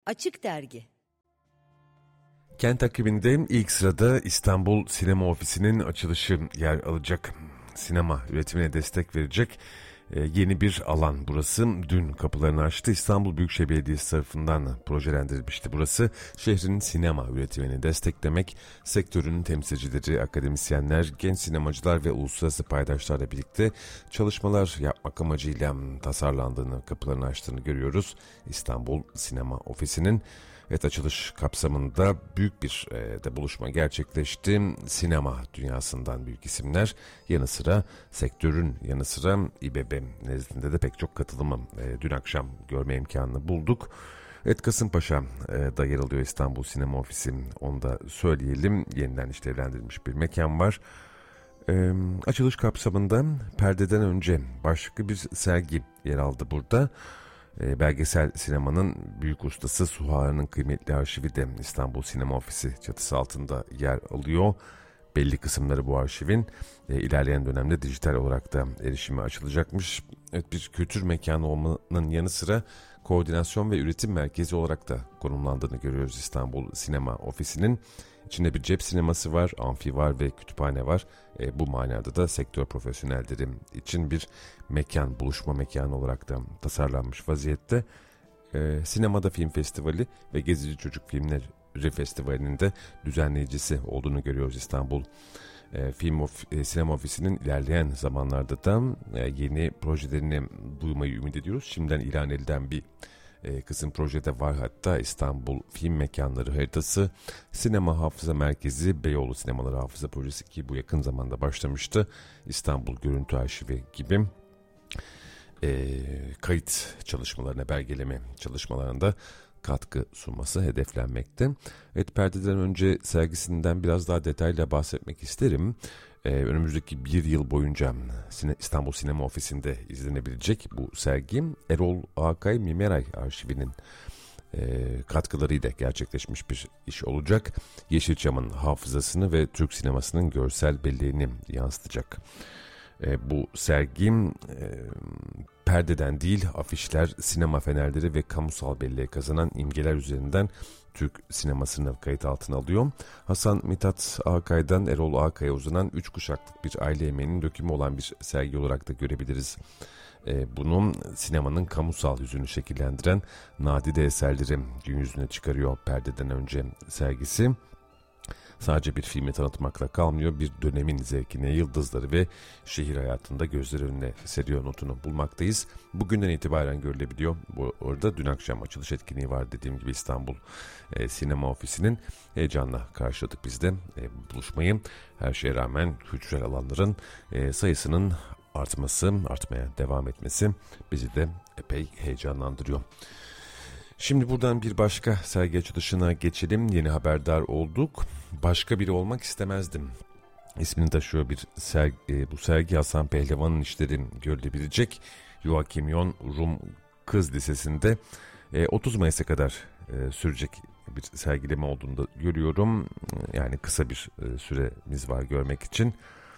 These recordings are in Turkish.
Açık Dergi. Kent takviminde ilk sırada İstanbul Sinema Ofisi'nin açılışı yer alacak. Sinema üretimine destek verecek yeni bir alan burası. Dün kapılarını açtı. İstanbul Büyükşehir Belediyesi tarafından projelendirilmişti burası. Şehrin sinema üretimini desteklemek, sektörün temsilcileri, akademisyenler, genç sinemacılar ve uluslararası paydaşlarla birlikte çalışmalar yapmak amacıyla tasarlandığını, kapılarını açtığını görüyoruz. İstanbul Sinema Ofisi'nin açılış kapsamında büyük bir buluşma gerçekleşti. Sinema dünyasından büyük isimler yanı sıra sektörün yanı sıra İBB nezdinde de pek çok katılımı dün akşam görme imkanını bulduk. Kasımpaşa'da yer alıyor İstanbul Sinema Ofisi, onu da söyleyelim. Yeniden işlevlendirilmiş bir mekan var. Açılış kapsamında perdeden önce başlıklı bir sergi yer aldı burada. Belgesel sinemanın büyük ustası Suha'nın kıymetli arşivi de İstanbul Sinema Ofisi çatısı altında yer alıyor. Belli kısımları bu arşivin ilerleyen dönemde dijital olarak da erişime açılacakmış. Bir kültür mekanı olmanın yanı sıra koordinasyon ve üretim merkezi olarak da konumlandığını görüyoruz İstanbul Sinema Ofisi'nin. İçinde bir cep sineması var, amfi var ve kütüphane var. Bu manada da sektör profesyonelleri için bir mekan, buluşma mekanı olarak da tasarlanmış vaziyette. Sinemada Film Festivali ve Gezici Çocuk Filmleri Festivali'nin de düzenleyicisi olduğunu görüyoruz İstanbul Sinema Ofisi'nin. İlerleyen zamanlarda da yeni projelerini duymayı ümit ediyoruz. Şimdiden ilan edilen bir kısım projede var, hatta İstanbul Film Mekanları haritası, Sinema Hafıza Merkezi, Beyoğlu Sinemaları Hafıza Projesi ki bu yakın zamanda başlamıştı. İstanbul Görüntü Arşivi gibi kayıt çalışmalarına, belgeleme çalışmalarında katkı sunması hedeflenmekte. Perdeden önce sergisinden biraz daha detayla bahsetmek isterim. Önümüzdeki bir yıl boyunca İstanbul Sinema Ofisi'nde izlenebilecek bu sergi Erol Akay Mimeray Arşivi'nin katkılarıyla gerçekleşmiş bir iş olacak. Yeşilçam'ın hafızasını ve Türk sinemasının görsel belleğini yansıtacak. Bu sergi perdeden değil, afişler, sinema fenerleri ve kamusal belleğe kazanan imgeler üzerinden Türk sinemasını kayıt altına alıyor. Hasan Mithat Akay'dan Erol Akay'a uzanan 3 kuşaklık bir aile emeğinin dökümü olan bir sergi olarak da görebiliriz. Bunun sinemanın kamusal yüzünü şekillendiren nadide eserleri gün yüzüne çıkarıyor perdeden önce sergisi. Sadece bir filmi tanıtmakla kalmıyor, bir dönemin zevkine, yıldızları ve şehir hayatında gözler önüne seriyor notunu bulmaktayız. Bugünden itibaren görülebiliyor. Bu arada dün akşam açılış etkinliği var dediğim gibi İstanbul Sinema Ofisi'nin. Heyecanla karşıladık biz de buluşmayı. Her şeye rağmen kültürel alanların sayısının artmaya devam etmesi bizi de epey heyecanlandırıyor. Şimdi buradan bir başka sergi açılışına geçelim. Yeni haberdar olduk. Başka biri olmak istemezdim İsmini taşıyor bir sergi. Bu sergi Hasan Pehlevan'ın işleri görülebilecek. Joachim Yon Rum Kız Lisesi'nde 30 Mayıs'a kadar sürecek bir sergileme olduğunu da görüyorum. Yani kısa bir süremiz var görmek için.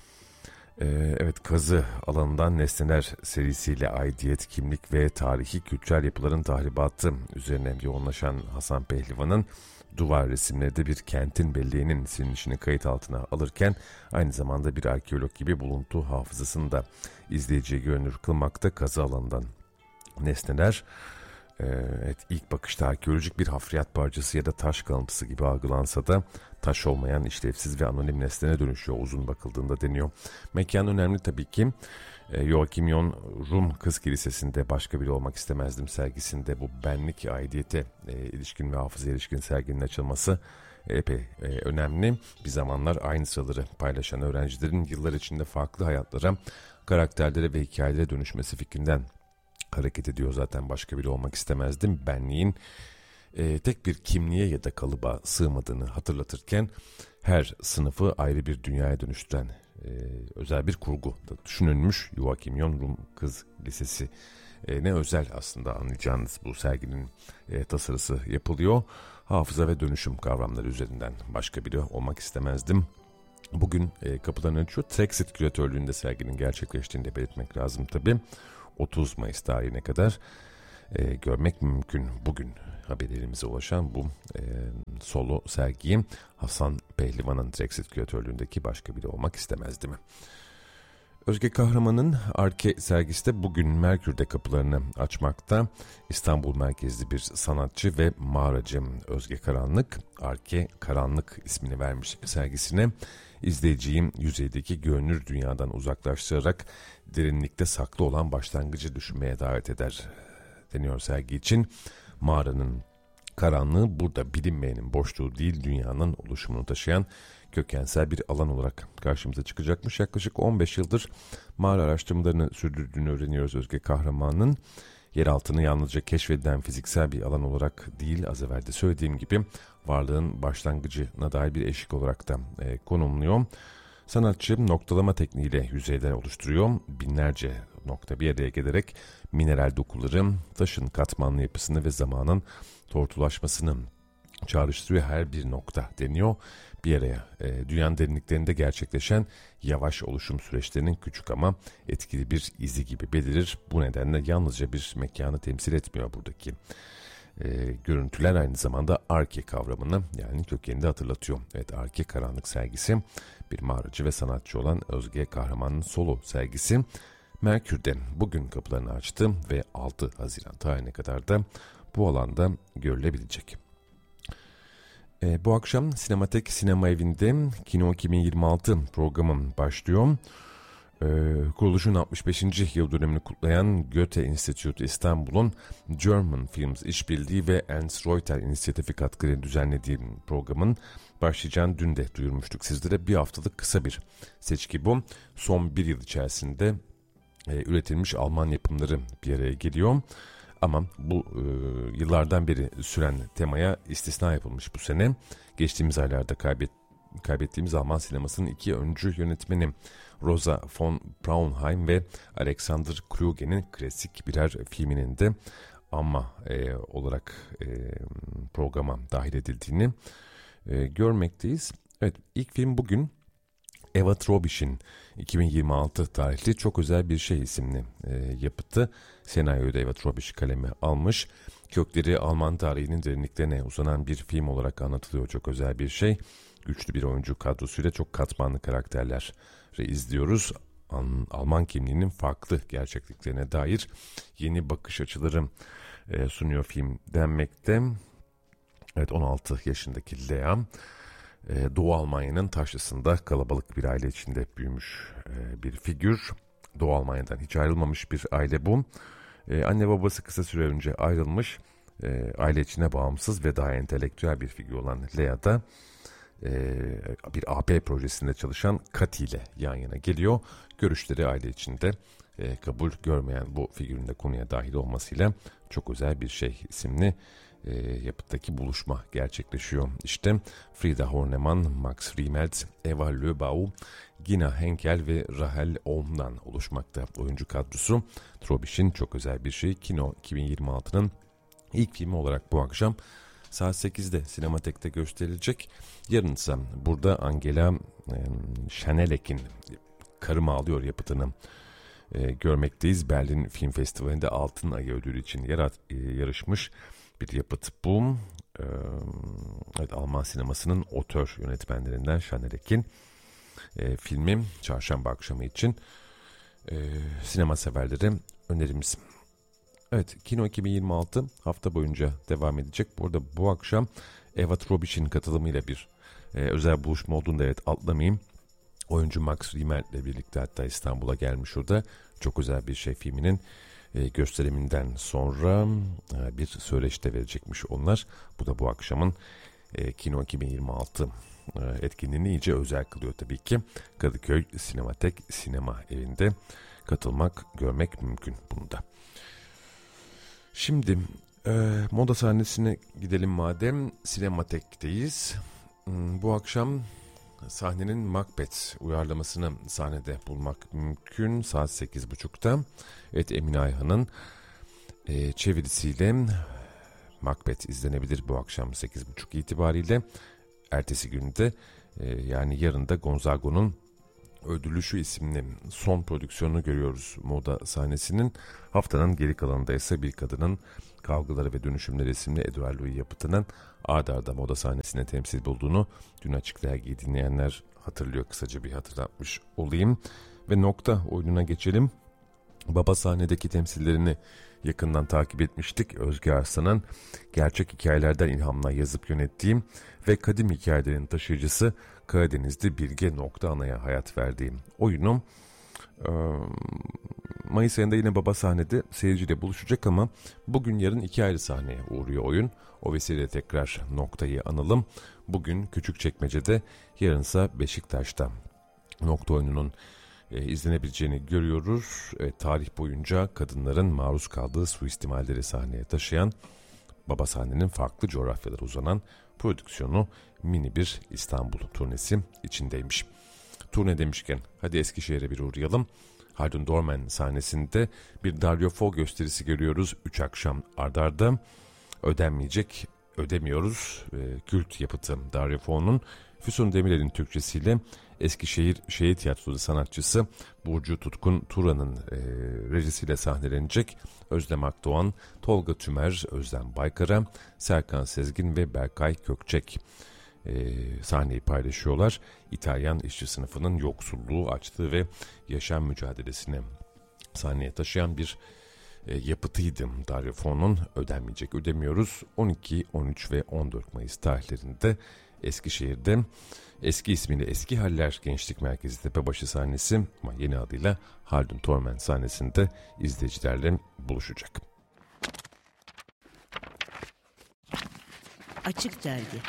Kazı alanından nesneler serisiyle aidiyet, kimlik ve tarihi kültürel yapıların tahribatı üzerine yoğunlaşan Hasan Pehlivan'ın duvar resimleri de bir kentin belleğinin silinişini kayıt altına alırken aynı zamanda bir arkeolog gibi buluntu hafızasını da izleyiciye görünür kılmakta. Kazı alanından nesneler ilk bakışta arkeolojik bir hafriyat parçası ya da taş kalıntısı gibi algılansa da taş olmayan işlevsiz ve anonim nesnene dönüşüyor uzun bakıldığında deniyor. Mekan önemli tabii ki. Joachim Yon Rum Kız Kilisesi'nde Başka Biri Olmak istemezdim sergisinde bu benlik, aidiyete ilişkin ve hafızaya ilişkin serginin açılması epey önemli. Bir zamanlar aynı sıraları paylaşan öğrencilerin yıllar içinde farklı hayatlara, karakterlere ve hikayelere dönüşmesi fikrinden hareket ediyor zaten Başka Biri Olmak istemezdim. Benliğin tek bir kimliğe ya da kalıba sığmadığını hatırlatırken her sınıfı ayrı bir dünyaya dönüştüren özel bir kurgu da düşünülmüş. Joachim Yon Rum Kız Lisesi ne özel aslında, anlayacağınız bu serginin tasarısı yapılıyor. Hafıza ve dönüşüm kavramları üzerinden Başka Biri Olmak istemezdim. Bugün kapılarını açıyor. Trexit küratörlüğünde serginin gerçekleştiğini de belirtmek lazım tabii. 30 Mayıs tarihine kadar görmek mümkün. Bugün haberlerimize ulaşan bu solo sergiyi Hasan Pehlivan'ın Drexit küratörlüğündeki başka biri olmak istemez değil mi? Özge Kahraman'ın Arke sergisi de bugün Merkür'de kapılarını açmakta. İstanbul merkezli bir sanatçı ve mağaracı Özge Karanlık, Arke Karanlık ismini vermiş sergisine. İzleyiciyi yüzeydeki görünür dünyadan uzaklaştırarak derinlikte saklı olan başlangıcı düşünmeye davet eder deniyor sergi için. Mağaranın karanlığı burada bilinmeyenin boşluğu değil, dünyanın oluşumunu taşıyan kökensel bir alan olarak karşımıza çıkacakmış. Yaklaşık 15 yıldır mağara araştırmalarını sürdürdüğünü öğreniyoruz Özge Kahraman'ın. Yeraltını yalnızca keşfedilen fiziksel bir alan olarak değil, az evvel de söylediğim gibi varlığın başlangıcına dair bir eşik olarak da konumluyor. Sanatçı noktalama tekniğiyle yüzeyler oluşturuyor. Binlerce nokta bir araya gelerek mineral dokuları, taşın katmanlı yapısını ve zamanın tortulaşmasını çağrıştırıyor. Her bir nokta deniyor bir araya dünyanın derinliklerinde gerçekleşen yavaş oluşum süreçlerinin küçük ama etkili bir izi gibi belirir. Bu nedenle yalnızca bir mekanı temsil etmiyor buradaki görüntüler, aynı zamanda Arke kavramını, yani kökenini de hatırlatıyor. Evet, Arke Karanlık sergisi bir mağaracı ve sanatçı olan Özge Kahraman'ın solo sergisi Merkür'de bugün kapılarını açtı ve 6 Haziran tarihine kadar da bu alanda görülebilecek. Bu akşam Sinematek Sinema Evi'nde Kino 2026 programı başlıyor. Kuruluşun 65. yıl dönümünü kutlayan Goethe Institute İstanbul'un German Films İşbirliği ve Ernst Reuter İnisiyatifi katkılarıyla düzenlediği programın başlayacağını dün de duyurmuştuk sizlere. Bir haftalık kısa bir seçki bu. Son bir yıl içerisinde üretilmiş Alman yapımları bir araya geliyor. Ama bu yıllardan beri süren temaya istisna yapılmış bu sene. Geçtiğimiz aylarda kaybettiğimiz Alman sinemasının iki öncü yönetmeni Rosa von Braunheim ve Alexander Kluge'nin klasik birer filminin de ama olarak programa dahil edildiğini görmekteyiz. Evet, ilk film bugün Eva Trobisch'in 2026 tarihli Çok Özel Bir Şey isimli yapıtı. Senaryoyu da Eva Trobisch kaleme almış. Kökleri Alman tarihinin derinliklerine uzanan bir film olarak anlatılıyor Çok Özel Bir Şey. Güçlü bir oyuncu kadrosuyla çok katmanlı karakterleri izliyoruz. Alman kimliğinin farklı gerçekliklerine dair yeni bakış açıları sunuyor film denmekte. Evet, 16 yaşındaki Lea, Doğu Almanya'nın taşrasında kalabalık bir aile içinde büyümüş bir figür. Doğu Almanya'dan hiç ayrılmamış bir aile bu. Anne babası kısa süre önce ayrılmış. Aile içine bağımsız ve daha entelektüel bir figür olan Lea da bir AP projesinde çalışan Kati ile yan yana geliyor. Görüşleri aile içinde kabul görmeyen bu figürün de konuya dahil olmasıyla Çok Özel Bir Şey isimli yapıttaki buluşma gerçekleşiyor. İşte Frida Horneman, Max Riemelt, Eva Löbau, Gina Henkel ve Rahel Ohm'dan oluşmakta oyuncu kadrosu. Trobisch'in Çok Özel Bir Şey Kino 2026'nın ilk filmi olarak bu akşam saat 8'de Sinematek'te gösterilecek. Yarın ise burada Angela Schanelek'in Karım Ağlıyor yapıtını görmekteyiz. Berlin Film Festivali'nde Altın Ay ödülü için yarışmış bir yapıt bu. Evet, Alman sinemasının otör yönetmenlerinden Schanelek'in filmi çarşamba akşamı için sinema severlere önerimiz. Evet, Kino 2026 hafta boyunca devam edecek. Burada bu akşam Eva Trobisch'in katılımıyla bir özel buluşma olduğunu da atlamayayım. Oyuncu Max Riemelt ile birlikte hatta İstanbul'a gelmiş o da. Çok Özel Bir Şey filminin gösteriminden sonra bir söyleşi verecekmiş onlar. Bu da bu akşamın Kino 2026 etkinliğini iyice özel kılıyor tabii ki. Kadıköy Sinematek Sinema Evi'nde katılmak, görmek mümkün bunu da. Şimdi moda sahnesine gidelim madem. Sinematek'teyiz. Bu akşam sahnenin Macbeth uyarlamasını sahnede bulmak mümkün saat 8.30'da. Evet, Emine Ayhan'ın çevirisiyle Macbeth izlenebilir bu akşam 8.30 itibariyle. Ertesi günde yani yarın da Gonzago'nun Öldürülüşü isimli son prodüksiyonunu görüyoruz moda sahnesinin. Haftanın geri kalanında ise bir kadının Kavgaları ve Dönüşümleri isimli Edouard Louis yapıtının ard arda moda sahnesine temsil bulduğunu dün Açık Dergi'yi dinleyenler hatırlıyor. Kısaca bir hatırlatmış olayım. Ve nokta oyununa geçelim. Baba sahnedeki temsillerini yakından takip etmiştik. Özge Arslan'ın gerçek hikayelerden ilhamla yazıp yönettiğim ve kadim hikayelerin taşıyıcısı Karadenizli Bilge Ana'ya hayat verdiğim oyunum Mayıs ayında yine Baba sahnede seyirciyle buluşacak ama bugün yarın 2 ayrı sahneye uğruyor oyun. O vesileyle tekrar Nokta'yı analım. Bugün Küçükçekmece'de, yarınsa Beşiktaş'ta Nokta oyununun izlenebileceğini görüyoruz. Tarih boyunca kadınların maruz kaldığı suistimalleri sahneye taşıyan, Baba sahnenin farklı coğrafyalara uzanan prodüksiyonu mini bir İstanbul turnesi içindeymiş. Turne demişken hadi Eskişehir'e bir uğrayalım. Haldun Dorman sahnesinde bir Dario Fo gösterisi görüyoruz. 3 akşam ard arda. Ödemiyoruz. Kült yapıtı Dario Fo'nun Füsun Demirel'in Türkçesiyle Eskişehir Şehir Tiyatrosu sanatçısı Burcu Tutkun Turan'ın rejisiyle sahnelenecek. Özlem Akdoğan, Tolga Tümer, Özlem Baykara, Serkan Sezgin ve Berkay Kökçek sahneyi paylaşıyorlar. İtalyan işçi sınıfının yoksulluğu, açlığı ve yaşam mücadelesini sahneye taşıyan bir yapıtıydı Dario Fo'nun Ödemiyoruz. 12, 13 ve 14 Mayıs tarihlerinde Eskişehir'de eski ismiyle Eski Haller Gençlik Merkezi Tepebaşı sahnesi ama yeni adıyla Haldun Dorman sahnesinde izleyicilerle buluşacak. Açık Dergi.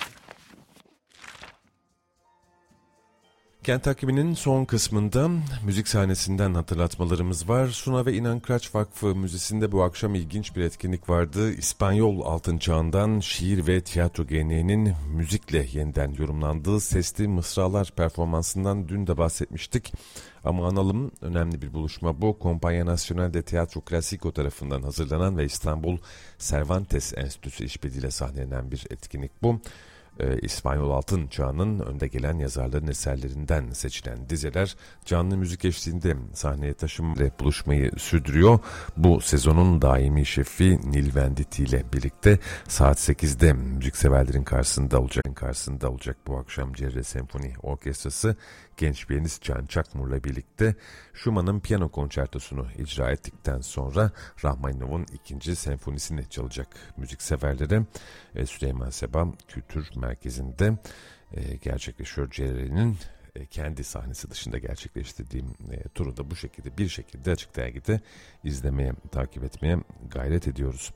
Kent takviminin son kısmında müzik sahnesinden hatırlatmalarımız var. Suna ve İnan Kıraç Vakfı Müzesi'nde bu akşam ilginç bir etkinlik vardı. İspanyol altın çağından şiir ve tiyatro geleneğinin müzikle yeniden yorumlandığı Sesli Mısralar performansından dün de bahsetmiştik. Ama analım, önemli bir buluşma bu. Compañía Nacional de Teatro Clásico tarafından hazırlanan ve İstanbul Cervantes Enstitüsü işbirliğiyle sahnelenen bir etkinlik bu. İspanyol Altın Çağı'nın önde gelen yazarların eserlerinden seçilen dizeler canlı müzik eşliğinde sahneye taşımayla buluşmayı sürdürüyor. Bu sezonun daimi şefi Nil Venditti ile birlikte saat 8'de müzikseverlerin karşısında olacak bu akşam Cerre Senfoni Orkestrası genç piyanist Can Çakmur'la birlikte Schumann'ın piyano konçertosunu icra ettikten sonra Rahmaninov'un 2. senfonisini çalacak müzikseverlere. Süleyman Seba Kültür Merkezi'nde gerçekleşiyor. Cerre'nin kendi sahnesi dışında gerçekleştirdiğim turu da bu şekilde bir şekilde Açık Dergi'de izlemeye, takip etmeye gayret ediyoruz.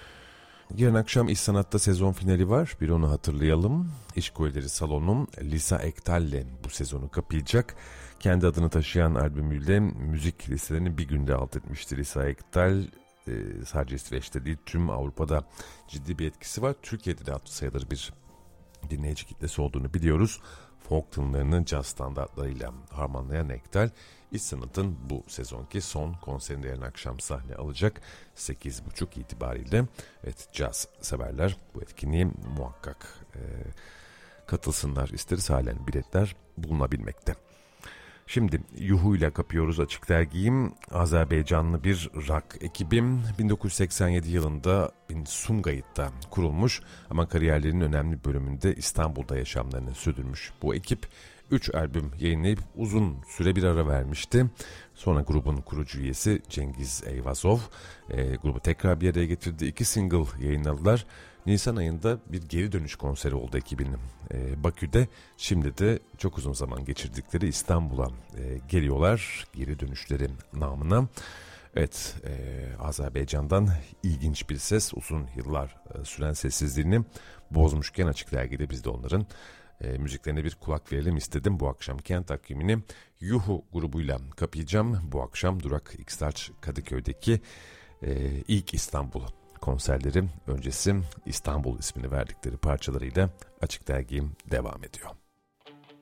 Yarın akşam İş Sanat'ta sezon finali var. Bir onu hatırlayalım. İş Kuleleri Salonu Lisa Ektal'le bu sezonu kapayacak. Kendi adını taşıyan albümüyle müzik listelerini bir günde alt etmiştir Lisa Ektal. Sadece İsveç'te değil, tüm Avrupa'da ciddi bir etkisi var. Türkiye'de de hatırı sayılır bir dinleyici kitlesi olduğunu biliyoruz. Folk tınlarını caz standartlarıyla harmanlayan Ektal, İş Sanat'ın bu sezonki son konserinde yarın akşam sahne alacak 8.30 itibariyle. Evet, caz severler bu etkinliğe muhakkak katılsınlar isteriz. Halen biletler bulunabilmekte. Şimdi Yuhu ile kapıyoruz Açık Dergi'yi. Azerbaycanlı bir rock ekibim 1987 yılında Sumgayit'te kurulmuş ama kariyerlerinin önemli bölümünde İstanbul'da yaşamlarını sürdürmüş. Bu ekip 3 albüm yayınlayıp uzun süre bir ara vermişti. Sonra grubun kurucu üyesi Cengiz Eyvazov grubu tekrar bir araya getirdi. 2 single yayınladılar. Nisan ayında bir geri dönüş konseri oldu ekibin Bakü'de. Şimdi de çok uzun zaman geçirdikleri İstanbul'a geliyorlar geri dönüşleri namına. Evet, Azerbaycan'dan ilginç bir ses, uzun yıllar süren sessizliğini bozmuşken Açık Dergi'de biz de onların müziklerine bir kulak verelim istedim. Bu akşam Kent takvimini Yuhu grubuyla kapayacağım. Bu akşam Durak X-Large Kadıköy'deki ilk İstanbul konserleri öncesi İstanbul ismini verdikleri parçalarıyla Açık Dergi'm devam ediyor.